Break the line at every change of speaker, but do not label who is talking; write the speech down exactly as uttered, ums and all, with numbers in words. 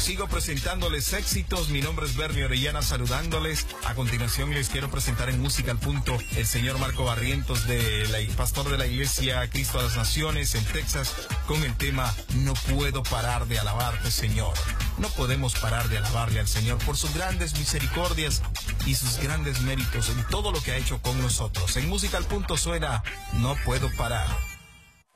sigo presentándoles éxitos. Mi nombre es Bernie Orellana, saludándoles. A continuación les quiero presentar en Música al Punto el señor Marco Barrientos, de la, pastor de la iglesia Cristo a las Naciones en Texas, con el tema No puedo parar de alabarte, Señor. No podemos parar de alabarle al Señor por sus grandes misericordias y sus grandes méritos en todo lo que ha hecho con nosotros. En Música al Punto suena No puedo parar.